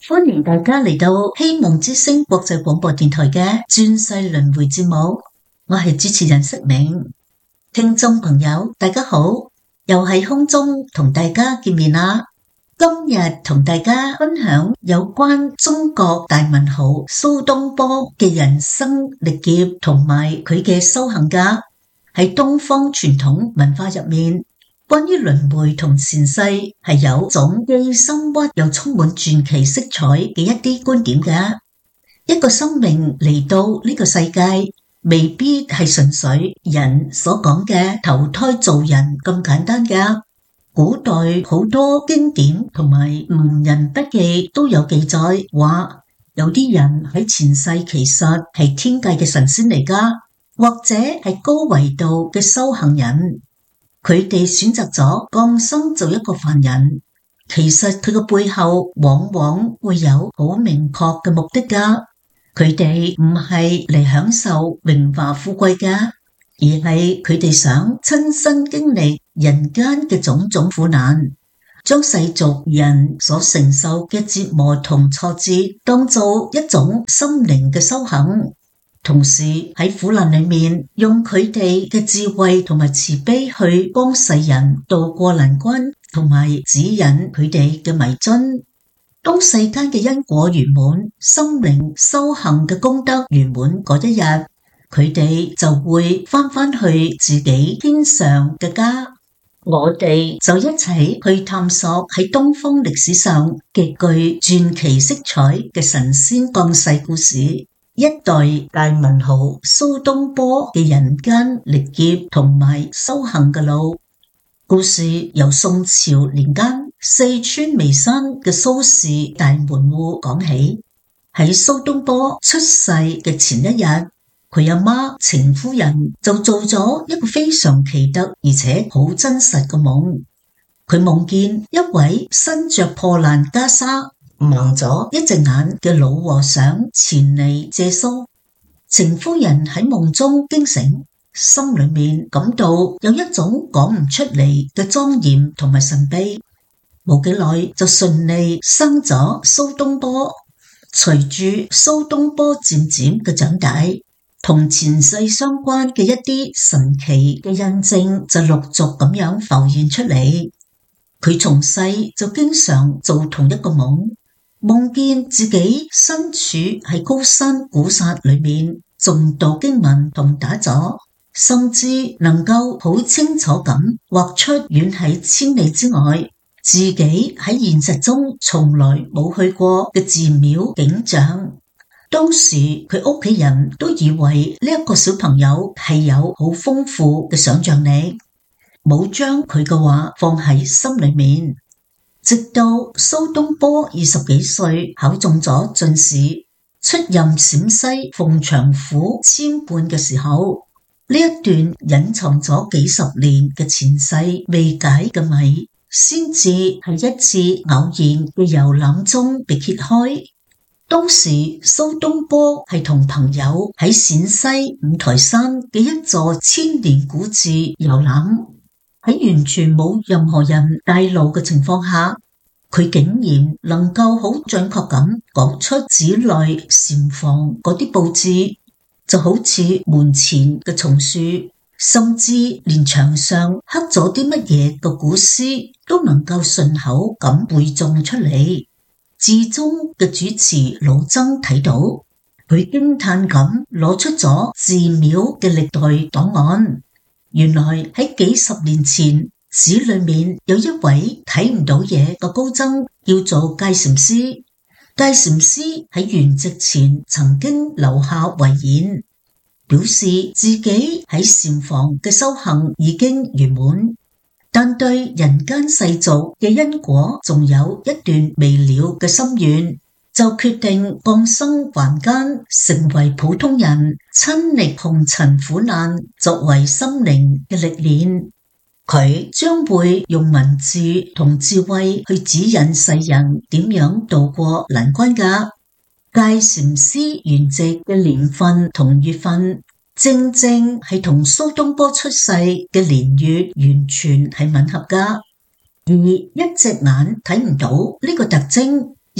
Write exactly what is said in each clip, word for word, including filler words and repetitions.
歡迎大家嚟到希望之聲國際廣播電台嘅轉世輪迴節目，我係主持人釋明。聽眾朋友大家好，又係空中同大家見面啦。今日同大家分享有關中國大文豪蘇東坡嘅人生歷劫同埋佢嘅修行家。喺東方傳統文化入面，關於輪迴同前世係有種既深鬱又充滿傳奇色彩嘅一啲觀點嘅。一個生命嚟到呢個世界，未必係純粹人所講嘅投胎做人咁簡單嘅。古代好多經典同埋文人筆記都有記載，話有啲人喺前世其實係天界嘅神仙嚟噶，或者係高維度嘅修行人。佢哋選擇咗降生做一個凡人，其實佢個背後往往會有好明確嘅目的噶。佢哋唔係嚟享受榮華富貴噶，而係佢哋想親身經歷人間嘅種種苦難，將世俗人所承受嘅折磨同挫折當做一種心靈嘅修行。同時喺苦難裏面，用佢哋嘅智慧同埋慈悲去幫世人渡過難關，同埋指引佢哋嘅迷津。當世間嘅因果圓滿，心靈修行嘅功德圓滿嗰一日，佢哋就會返返去自己天上嘅家。我哋就一齊去探索喺東方歷史上極具傳奇色彩嘅神仙降世故事。一代大文豪蘇東坡嘅人間歷劫同埋修行嘅路故事，由宋朝年間四川眉山嘅蘇氏大門戶講起。喺蘇東坡出世嘅前一日，佢阿媽程夫人就做咗一個非常奇特而且好真實嘅夢。佢夢見一位身着破爛袈裟，盲咗一隻眼嘅老和尚前嚟借宿。程夫人喺夢中驚醒，心裏面感到有一種講唔出嚟嘅莊嚴同埋神秘。冇幾耐就順利生咗蘇東坡。隨住蘇東坡漸漸嘅長大，同前世相關嘅一啲神奇嘅印證就陸續咁樣浮現出嚟。佢從細就經常做同一個夢，夢見自己身處喺高山古剎裏面誦讀經文同打坐，甚至能夠好清楚咁畫出遠喺千里之外，自己喺現實中從來冇去過嘅寺廟景象。當時佢屋企人都以為呢一個小朋友係有好豐富嘅想象力，冇將佢嘅話放喺心裏面。直到蘇東坡二十幾歲考中咗進士，出任陝西鳳翔府參判嘅時候，呢一段隱藏咗幾十年嘅前世未解嘅謎，先至喺一次偶然嘅遊覽中被揭開。當時蘇東坡係同朋友喺陝西五台山嘅一座千年古寺遊覽，喺完全冇任何人帶路嘅情況下，佢竟然能夠好準確咁講出寺內禪房嗰啲佈置，就好似門前嘅松樹，甚至連牆上刻咗啲乜嘢嘅古詩都能夠順口咁背誦出嚟。寺中嘅主持老僧睇到，佢驚嘆咁攞出咗寺廟嘅歷代檔案。原來喺幾十年前，寺裏面有一位睇唔到嘢嘅高僧，叫做戒禪師。戒禪師喺圓寂前曾經留下遺言，表示自己喺禪房嘅修行已經圓滿，但對人間世俗嘅因果仲有一段未了嘅心願，就決定降生凡間，成為普通人，親歷紅塵苦難作為心靈嘅歷練。佢將會用文字同智慧去指引世人點樣渡過難關㗎。戒禪師圓寂嘅年份同月份，正正係同蘇東坡出世嘅年月完全係吻合㗎。而一隻眼睇唔到呢個特徵，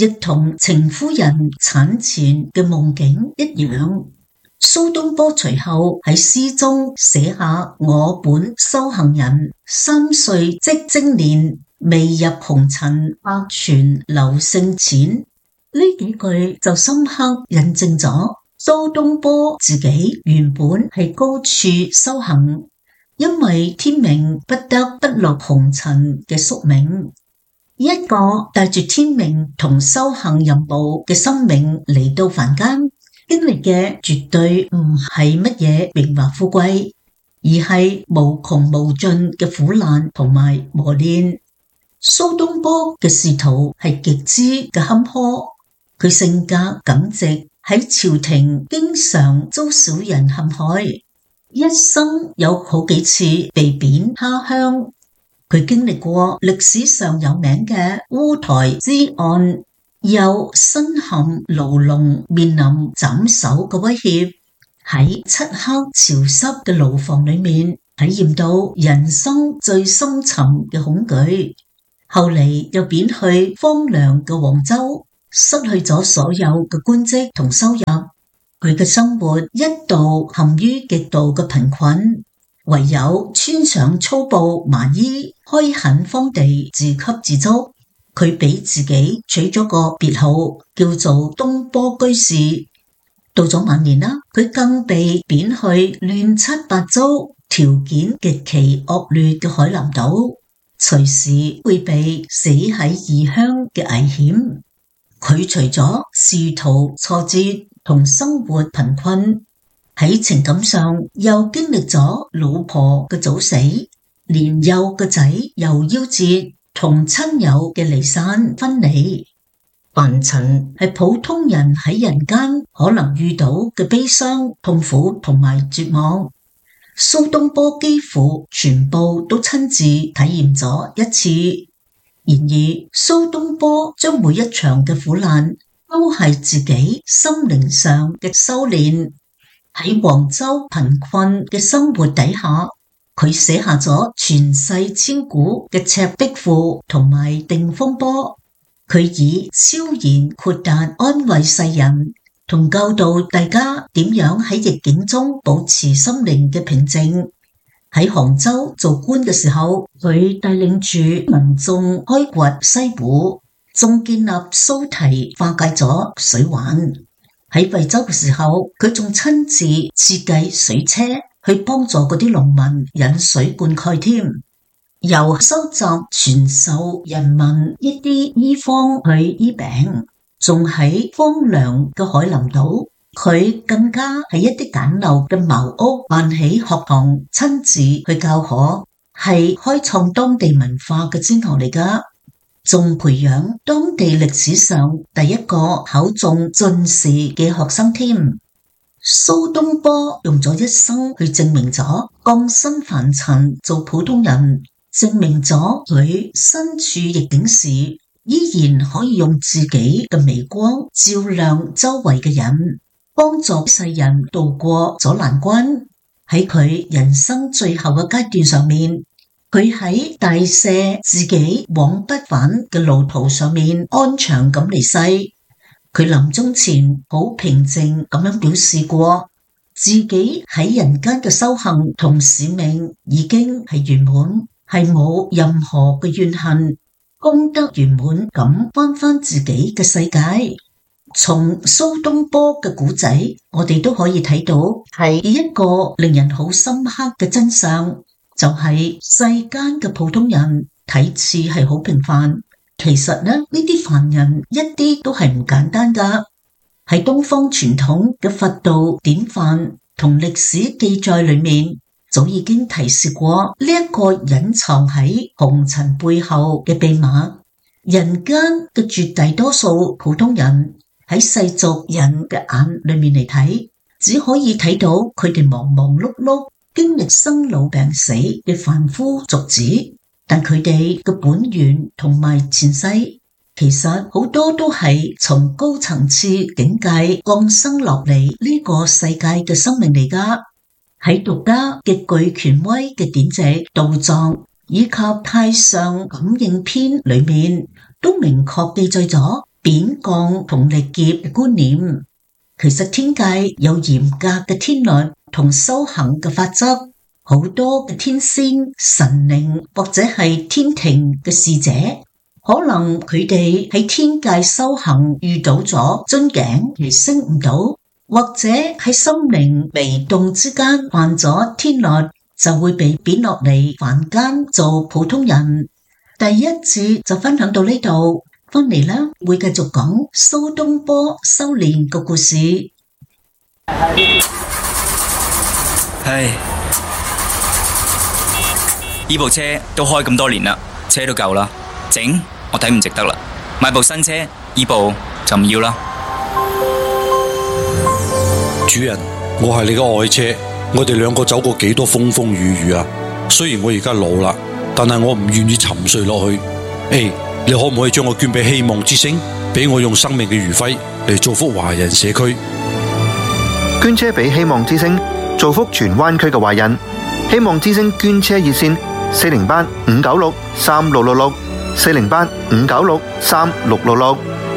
亦同程夫人產前嘅夢境一樣。蘇東坡隨後喺詩中寫下我本修行人，三歲即精練，未入紅塵百傳劉姓淺。呢幾句就深刻印證咗蘇東坡自己原本係高處修行，因為天命不得不落紅塵嘅宿命。一個帶住天命同修行任務嘅生命嚟到凡間，經歷嘅絕對唔係乜嘢榮華富貴，而係無窮無盡嘅苦難同埋磨練。蘇東坡嘅仕途係極之嘅坎坷，佢性格耿直，喺朝廷經常遭小人陷害，一生有好幾次被貶他鄉。佢經歷過歷史上有名嘅烏台之案，又身陷牢籠，面臨斬首嘅威脅，喺漆黑潮濕嘅牢房裏面體驗到人生最深沉嘅恐懼。後嚟又貶去荒涼嘅黃州，失去咗所有嘅官職同收入，佢嘅生活一度陷於極度嘅貧困，唯有穿上粗布麻衣，開墾荒地，自給自足。佢俾自己取咗個別號，叫做東坡居士。到咗晚年啦，佢更被貶去亂七八糟、條件極其惡劣嘅海南島，隨時會被死喺異鄉嘅危險。佢除咗仕途挫折同生活貧困，喺情感上又經歷咗老婆嘅早死、年幼嘅仔又夭折，同親友嘅離散分離。凡塵係普通人喺人間可能遇到嘅悲傷、痛苦同埋絕望，蘇東坡幾乎全部都親自體驗咗一次。然而，蘇東坡將每一場嘅苦難都係自己心靈上嘅修煉。喺黃州貧困嘅生活底下，佢寫下咗傳世千古嘅赤壁賦同埋定風波。佢以超然豁達安慰世人，同教導大家點樣喺逆境中保持心靈嘅平靜。喺杭州做官嘅時候，佢帶領住民眾開掘西湖，仲建立蘇堤化解咗水患。喺惠州嘅時候，佢仲親自設計水車去幫助嗰啲農民引水灌溉添。由收集傳授人民一啲醫方去醫病，仲喺荒涼嘅海南島，佢更加喺一啲簡陋嘅茅屋辦起學堂，親自去教學，係開創當地文化嘅先河嚟噶。仲培養當地歷史上第一個考中進士嘅學生添。蘇東坡用咗一生去證明咗降身凡塵做普通人，證明咗佢身處逆境時依然可以用自己嘅微光照亮周圍嘅人，幫助世人渡過咗難關。喺佢人生最後嘅階段上面，佢喺大赦自己往不返嘅路途上面安詳咁離世。佢臨終前好平靜咁樣表示過，自己喺人間嘅修行同使命已經係圓滿，係冇任何嘅怨恨，功德圓滿咁翻返自己嘅世界。從蘇東坡嘅古仔，我哋都可以睇到係一個令人好深刻嘅真相，就係世間嘅普通人睇似係好平凡，其實呢，呢啲凡人一啲都係唔簡單噶。喺東方傳統嘅佛道典範同歷史記載裏面，早已經提示過呢一個隱藏喺紅塵背後嘅秘密。人間嘅絕大多數普通人喺世俗人嘅眼裏面嚟睇，只可以睇到佢哋忙忙碌碌經歷生老病死嘅凡夫俗子，但佢哋嘅本源同埋前世，其實好多都係從高層次境界降生落嚟呢個世界嘅生命嚟噶。喺道家極具權威嘅典籍《道藏》以及《太上感應篇》裏面，都明確記載咗貶降同力劫嘅觀念。其實天界有嚴格嘅天律同修行嘅法則，好多嘅天仙、神靈或者係天庭嘅使者，可能佢哋喺天界修行遇到咗樽頸而升唔到，或者喺心靈微動之間犯咗天律，就會被貶落嚟凡間做普通人。第一節就分享到呢度，翻嚟啦會繼續講蘇東坡修煉個故事。 唉，呢部車都開咁多年啦，車都舊啦，整我睇唔值得啦，買部新車，呢部就唔要啦。 主人，我係你嘅愛車，我哋兩個走過幾多風風雨雨啊！雖然我而家老啦，但係我唔願意沉睡落去。誒，你可唔可以將我捐俾希望之星，俾我用生命嘅餘暉嚟造福華人社區？ 捐車俾希望之星，造福荃灣區嘅華人。希望之星捐車熱線：四零八五九六三六六六，四零八五九六三六六六。